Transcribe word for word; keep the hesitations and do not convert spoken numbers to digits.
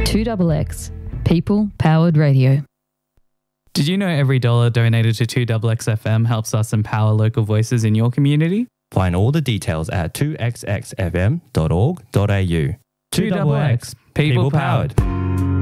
two X X, People Powered Radio. Did you know every dollar donated to two X X F M helps us empower local voices in your community? Find all the details at two x x f m dot org dot a u. two X X, People Powered.